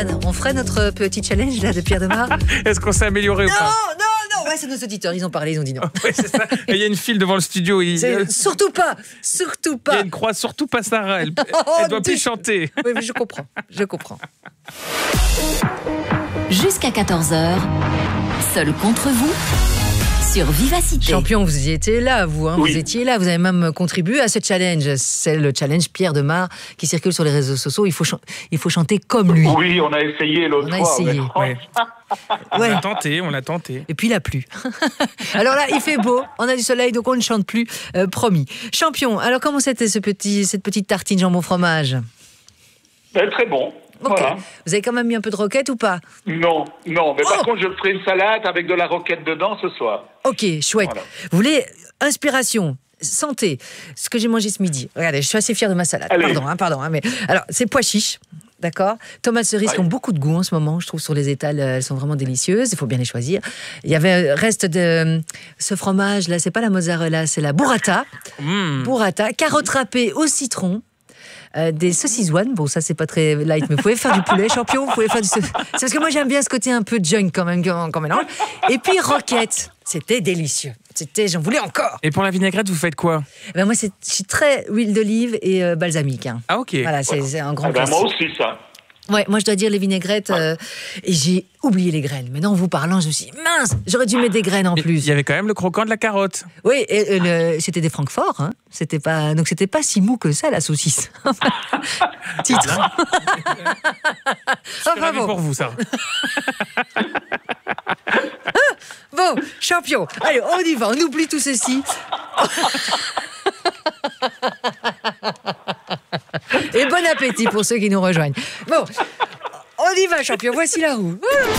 Yann, on ferait notre petit challenge là de Pierre Demar. Est-ce qu'on s'est amélioré ou pas? Non, ouais, c'est nos auditeurs, ils ont parlé, ils ont dit non. Ouais, c'est ça. Et il y a une file devant le studio. Surtout pas. Il y a une croix, surtout pas Sarah. Elle doit plus chanter. Oui, mais je comprends. Jusqu'à 14h, seul contre vous, sur Vivacité. Champion, vous y étiez là, vous. Hein, Oui. Vous étiez là, vous avez même contribué à ce challenge. C'est le challenge Pierre Demar qui circule sur les réseaux sociaux. Il faut chanter comme lui. Oui, on a essayé l'autre On a fois. essayé. mais- Ouais. On l'a tenté. Et puis il a plu. Alors là, il fait beau, on a du soleil, donc on ne chante plus, promis. Champion, alors comment c'était cette petite tartine jambon fromage? Très bon. Ok. Voilà. Vous avez quand même mis un peu de roquette ou pas? Non, mais par contre, je ferai une salade avec de la roquette dedans ce soir. Ok, chouette. Voilà. Vous voulez inspiration, santé, ce que j'ai mangé ce midi. Regardez, je suis assez fière de ma salade. Allez. Pardon, mais alors c'est pois chiches. D'accord. Tomates cerises qui ont beaucoup de goût en ce moment, je trouve, sur les étals, elles sont vraiment délicieuses. Il faut bien les choisir. Il y avait reste de ce fromage là, c'est pas la mozzarella, c'est la burrata. Burrata, carottes râpées au citron. Des saucissoines, bon ça c'est pas très light, mais vous pouvez faire du poulet, champion, vous pouvez faire c'est parce que moi j'aime bien ce côté un peu junk quand même qu'on mélange. Et puis roquette, c'était délicieux, j'en voulais encore. Et pour la vinaigrette, vous faites quoi? Ben moi je suis très huile d'olive et balsamique. Hein. Ah ok. Voilà, c'est un grand Moi classique. aussi, ça. Ouais, moi je dois dire les vinaigrettes et j'ai oublié les graines. Maintenant en vous parlant, je me suis dit, mince, j'aurais dû mettre des graines en Il plus. y avait quand même le croquant de la carotte. Oui, c'était des Francfort, hein. C'était pas si mou que ça la saucisse. Titre. Je suis ravi pour vous, ça. Bon, champion. Allez, on y va, on oublie tout ceci. Et bon appétit pour ceux qui nous rejoignent. Bon, on y va, champion. Voici la roue.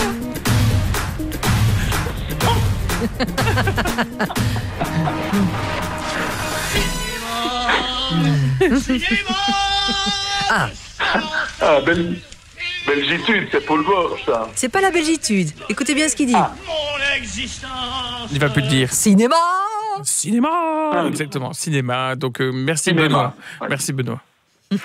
Ah, Belgitude, c'est pour le bord, ça. C'est pas la belgitude. Écoutez bien ce qu'il dit. Il va plus le dire. Cinéma. Cinéma. Exactement, cinéma. Donc merci Cinéma. Benoît. Ouais. Merci Benoît. Sur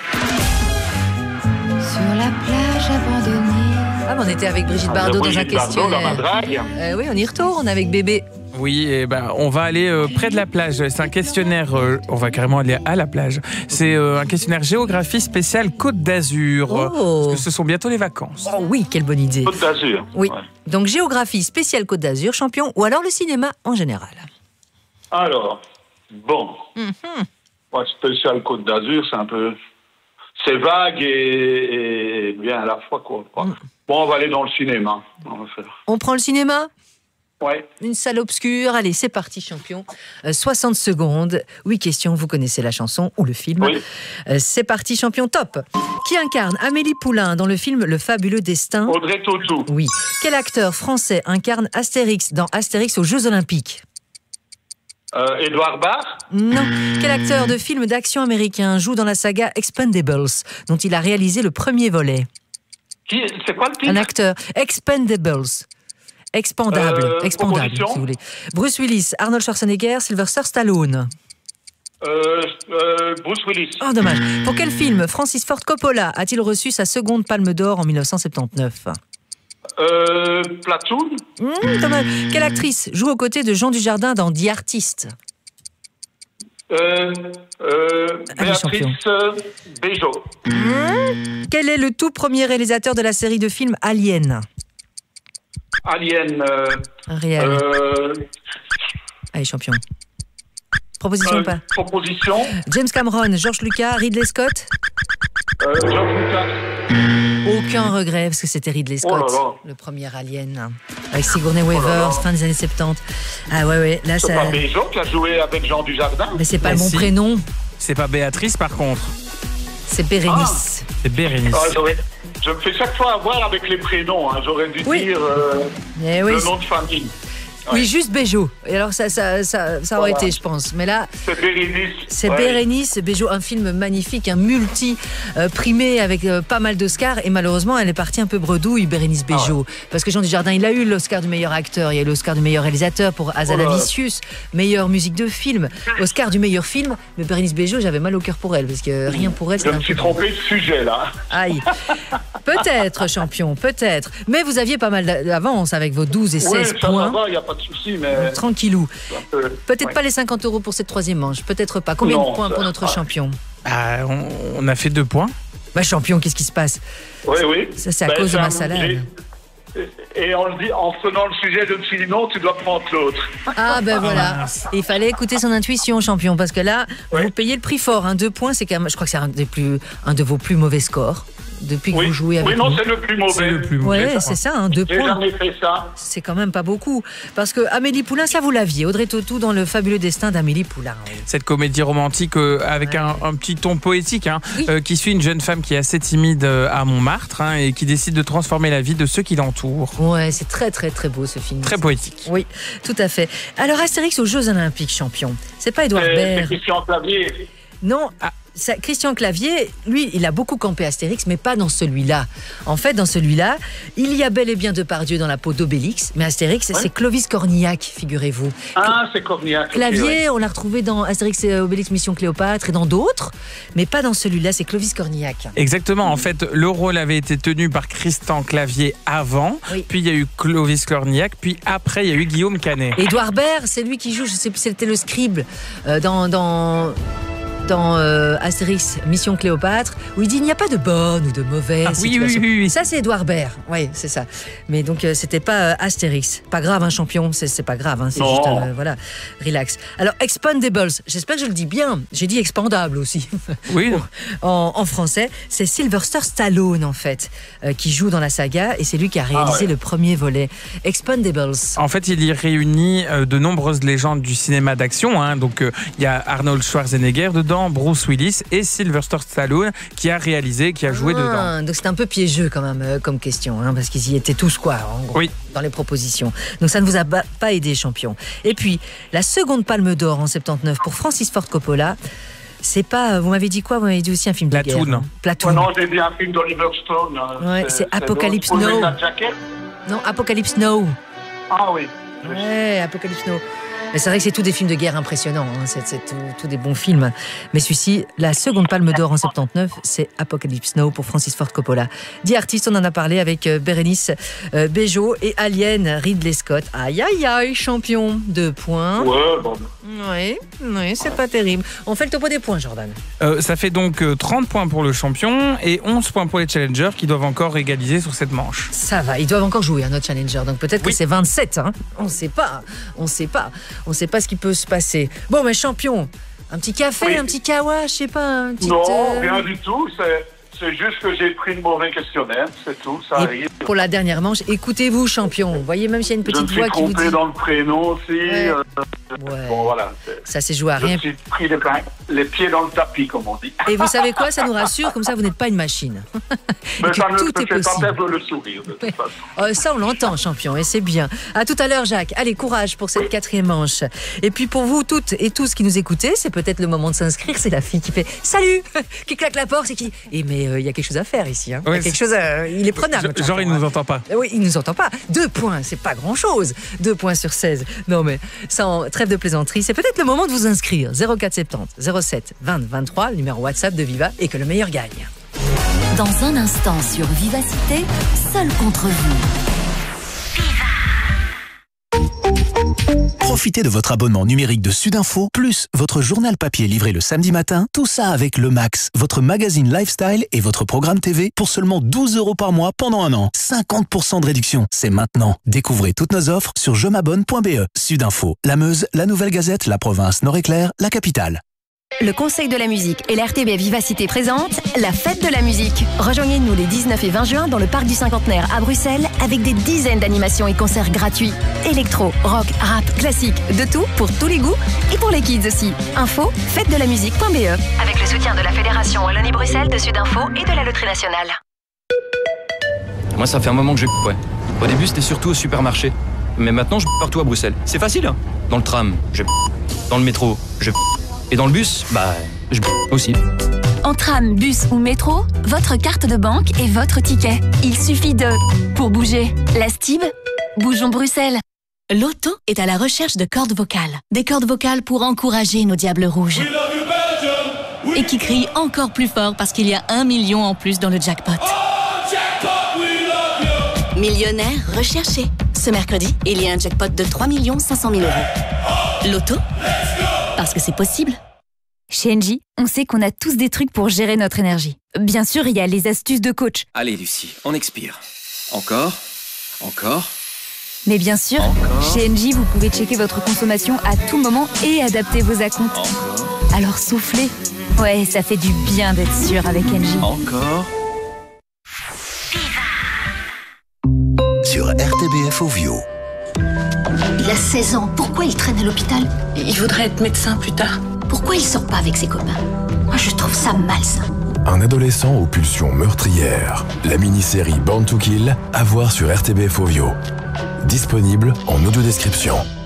la plage abandonnée. Ah, mais on était avec Brigitte Bardot dans un Brigitte Bardot, dans ma questionnaire. drague. Oui, on y retourne avec bébé. Oui, et on va aller près de la plage. C'est un questionnaire, on va carrément aller à la plage. C'est un questionnaire géographie spécial Côte d'Azur. Oh. Parce que ce sont bientôt les vacances. Oh oui, quelle bonne idée. Côte d'Azur. Oui. Ouais. Donc géographie spéciale Côte d'Azur, champion, ou alors le cinéma en général. Alors, bon. Moi, spécial Côte d'Azur, c'est un peu... C'est vague et bien à la fois, quoi. Bon, on va aller dans le cinéma. On va faire. On prend le cinéma? Ouais. Une salle obscure. Allez, c'est parti, champion. 60 secondes. 8 questions. Vous connaissez la chanson ou le film. Oui. C'est parti, champion. Top. Qui incarne Amélie Poulain dans le film Le Fabuleux Destin? Audrey Tautou. Oui. Quel acteur français incarne Astérix dans Astérix aux Jeux Olympiques? Édouard Barr. Non. Quel acteur de film d'action américain joue dans la saga Expendables, dont il a réalisé le premier volet? C'est quoi le titre? Un acteur. Expendables. Expandable, proposition. si vous voulez. Bruce Willis, Arnold Schwarzenegger, Sylvester Stallone. Bruce Willis. Oh, dommage. Pour quel film Francis Ford Coppola a-t-il reçu sa seconde Palme d'Or en 1979? Platoon. Dommage. Quelle actrice joue aux côtés de Jean Dujardin dans The Artist? Béatrice Bejo. Quel est le tout premier réalisateur de la série de films Alien? Alien. Réel. Allez, champion. Proposition ou pas? Proposition. James Cameron, George Lucas, Ridley Scott? George Lucas. Aucun regret, parce que c'était Ridley Scott, Oh là là. le premier Alien, avec Sigourney Weaver, fin des années 70. Ah ouais, là C'est ça... pas Bejo qui a joué avec Jean Dujardin. Mais c'est pas Mais mon si. prénom, C'est pas Béatrice par contre. c'est Bérénice. C'est Bérénice. Je me fais chaque fois avoir avec les prénoms. Hein. J'aurais dû Oui. dire Eh oui, le nom de famille. Oui, juste Béjo. Et alors ça aurait été, je pense. Mais là, c'est Bérénice Bejo, un film magnifique, un multi-primé avec pas mal d'Oscars. Et malheureusement, elle est partie un peu bredouille, Bérénice Bejo. Parce que Jean Dujardin, il a eu l'Oscar du meilleur acteur, il y a eu l'Oscar du meilleur réalisateur pour Hazanavicius, meilleure musique de film, Oscar du meilleur film. Mais Bérénice Bejo, j'avais mal au cœur pour elle, parce que rien pour elle. Je me suis trompé de sujet, là. Aïe. Peut-être, champion, peut-être. Mais vous aviez pas mal d'avance avec vos 12 et 16 points. Ça va, il n'y a pas de souci, mais... Tranquillou. Peut-être pas les 50 € pour cette troisième manche, peut-être pas. Combien de points pour notre champion? On a fait 2 points. Bah champion, qu'est-ce qui se passe? Oui. Ça, c'est à cause de ma salade. Et on le dit, en prenant le sujet de Philinon, tu dois prendre l'autre. Ah ben voilà, il fallait écouter son intuition, champion, parce que là, vous payez le prix fort. 2 points, c'est quand même, je crois que c'est un de vos plus mauvais scores. Depuis que vous jouez avec nous. Oui, non, c'est le plus mauvais. Oui, c'est ça, 2 points. J'ai jamais fait ça. C'est quand même pas beaucoup. Parce que Amélie Poulain, ça vous l'aviez. Audrey Tautou dans Le fabuleux destin d'Amélie Poulain. Cette comédie romantique avec un petit ton poétique, qui suit une jeune femme qui est assez timide à Montmartre et qui décide de transformer la vie de ceux qui l'entourent. Ouais, c'est très très très beau ce film. Très poétique. Oui, tout à fait. Alors Astérix aux Jeux Olympiques, champion. C'est pas Édouard Baird. C'est Christian Clavier. Non. Christian Clavier, lui, il a beaucoup campé Astérix, mais pas dans celui-là. En fait, dans celui-là, il y a bel et bien Depardieu dans la peau d'Obélix, mais Astérix, c'est Clovis Cornillac, figurez-vous. Ah, c'est Cornillac. Clavier, on l'a retrouvé dans Astérix et Obélix Mission Cléopâtre et dans d'autres, mais pas dans celui-là, c'est Clovis Cornillac. Exactement, en fait, le rôle avait été tenu par Christian Clavier avant, puis il y a eu Clovis Cornillac, puis après, il y a eu Guillaume Canet. Édouard Baird, c'est lui qui joue, je sais plus, c'était le scribe dans Astérix Mission Cléopâtre, où il dit il n'y a pas de bonne ou de mauvaise situation. Oui. Ça, c'est Édouard Baird. Oui, c'est ça. Mais donc, c'était pas Astérix. Pas grave, champion. C'est pas grave. C'est juste, voilà, relax. Alors, Expendables. J'espère que je le dis bien. J'ai dit expandable aussi. Oui. en français, c'est Sylvester Stallone, en fait, qui joue dans la saga, et c'est lui qui a réalisé le premier volet. Expendables. En fait, il y réunit de nombreuses légendes du cinéma d'action. Donc, il y a Arnold Schwarzenegger dedans, Bruce Willis et Sylvester Stallone qui a réalisé, qui a joué dedans. Donc c'est un peu piégeux quand même comme question, parce qu'ils y étaient tous en gros, dans les propositions. Donc ça ne vous a pas aidé, champion. Et puis la seconde Palme d'Or en 79 pour Francis Ford Coppola. C'est pas, vous m'avez dit quoi? Vous m'avez dit aussi un film de guerre. Platoon. Non, j'ai dit un film d'Oliver Stone. C'est Apocalypse Now. Non, Apocalypse Now. Ah oui. Ouais, Apocalypse Now. Mais c'est vrai que c'est tous des films de guerre impressionnants, c'est tous des bons films. Mais celui-ci, la seconde Palme d'Or en 79, c'est Apocalypse Now pour Francis Ford Coppola. 10 artistes, on en a parlé avec Bérénice Bejo et Alien Ridley Scott. Aïe aïe aïe, champion, 2 points. Ouais, bon. Oui, c'est pas terrible. On fait le topo des points, Jordan. Ça fait donc 30 points pour le champion et 11 points pour les challengers qui doivent encore égaliser sur cette manche. Ça va, ils doivent encore jouer, notre challenger. Donc peut-être que c'est 27. On sait pas. On sait pas ce qui peut se passer. Bon, mais champion, un petit café, un petit kawa, je sais pas. Un petit, non, rien du tout. C'est juste que j'ai pris le mauvais questionnaire, c'est tout, ça arrive. Pour la dernière manche, écoutez-vous, champion. Vous voyez, même s'il y a une petite voix qui vous dit... Je me suis trompé dans le prénom aussi. Bon, voilà. Ça s'est joué à rien. Je me suis pris les pieds dans le tapis, comme on dit. Et vous savez quoi? Ça nous rassure, comme ça, vous n'êtes pas une machine. Mais ça tout ne est possible. pas perdre le sourire, de toute façon. Ça, on l'entend, champion, et c'est bien. À tout à l'heure, Jacques. Allez, courage pour cette 4e manche. Et puis, pour vous toutes et tous qui nous écoutez, c'est peut-être le moment de s'inscrire. C'est la fille qui fait « Salut !» qui claque la porte et qui... mais il y a quelque chose à faire ici. Il y a quelque chose il est prenable. Genre, il ne nous entend pas. Oui, il ne nous entend pas. 2 points, c'est pas grand-chose. 2 points sur 16. Non, mais sans trêve de plaisanterie, c'est peut-être le moment de vous inscrire. 0470 07 20 23, le numéro WhatsApp de Viva, et que le meilleur gagne. Dans un instant sur Vivacité, seul contre vous. Profitez de votre abonnement numérique de Sudinfo, plus votre journal papier livré le samedi matin, tout ça avec Le Max, votre magazine lifestyle et votre programme TV pour seulement 12 € par mois pendant un an. 50% de réduction, c'est maintenant. Découvrez toutes nos offres sur jemabonne.be. Sudinfo, la Meuse, la Nouvelle Gazette, la Province, Nord-Éclair, la Capitale. Le Conseil de la musique et l'RTB Vivacité présente la Fête de la musique. Rejoignez-nous les 19 et 20 juin dans le Parc du Cinquantenaire à Bruxelles avec des dizaines d'animations et concerts gratuits. Électro, rock, rap, classique, de tout pour tous les goûts et pour les kids aussi. Info, fêtedelamusique.be. Avec le soutien de la Fédération Wallonie-Bruxelles, de Sudinfo et de la Loterie Nationale. Moi, ça fait un moment que je... Ouais. Au début, c'était surtout au supermarché. mais maintenant je partout à Bruxelles. C'est facile, hein. Dans le tram, je dans le métro, je et dans le bus, je aussi. En tram, bus ou métro, votre carte de banque est votre ticket. Il suffit de... Pour bouger, la Stib, bougeons Bruxelles. Loto est à la recherche de cordes vocales. Des cordes vocales pour encourager nos diables rouges. Et qui crient encore plus fort parce qu'il y a 1 million en plus dans le jackpot. Millionnaire recherché. Ce mercredi, il y a un jackpot de 3 500 000 €. Loto, parce que c'est possible. Chez Engie, on sait qu'on a tous des trucs pour gérer notre énergie. Bien sûr, il y a les astuces de coach. Allez, Lucie, on expire. Encore. Mais bien sûr, chez Engie, vous pouvez checker votre consommation à tout moment et adapter vos acomptes. Alors soufflez. Ouais, ça fait du bien d'être sûr avec Engie. Encore. Sur RTBF Ovio. Il a 16 ans, pourquoi il traîne à l'hôpital? Il voudrait être médecin plus tard. Pourquoi il sort pas avec ses copains? Moi, je trouve ça malsain. Un adolescent aux pulsions meurtrières. La mini-série Born to Kill, à voir sur RTBF Ovio. Disponible en audio-description.